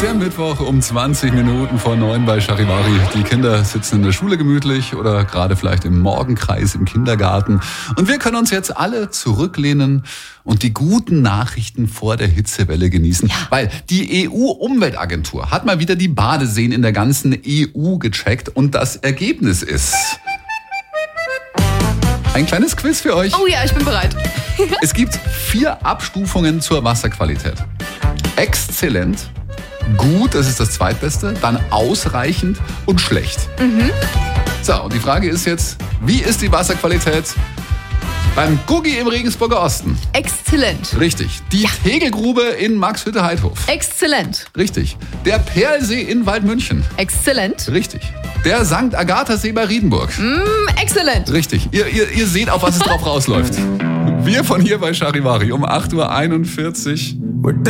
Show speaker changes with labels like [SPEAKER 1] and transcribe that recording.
[SPEAKER 1] Der Mittwoch um 20 Minuten vor 9 bei Charivari. Die Kinder sitzen in der Schule gemütlich oder gerade vielleicht im Morgenkreis im Kindergarten. Und wir können uns jetzt alle zurücklehnen und die guten Nachrichten vor der Hitzewelle genießen. Ja. Weil die EU-Umweltagentur hat mal wieder die Badeseen in der ganzen EU gecheckt und das Ergebnis ist... Ein kleines Quiz für euch.
[SPEAKER 2] Oh ja, ich bin bereit.
[SPEAKER 1] Es gibt 4 Abstufungen zur Wasserqualität. Exzellent, gut, das ist das zweitbeste, dann ausreichend und schlecht. So, und die Frage ist jetzt, wie ist die Wasserqualität beim Guggi im Regensburger Osten?
[SPEAKER 2] Exzellent.
[SPEAKER 1] Richtig. Die Tegelgrube in Maxhütte-Heidhof?
[SPEAKER 2] Exzellent.
[SPEAKER 1] Richtig. Der Perlsee in Waldmünchen?
[SPEAKER 2] Exzellent.
[SPEAKER 1] Richtig. Der St. Agatha-See bei Riedenburg?
[SPEAKER 2] Exzellent.
[SPEAKER 1] Richtig. Ihr seht, auf was es drauf rausläuft. Wir von hier bei Charivari um 8:41 Uhr.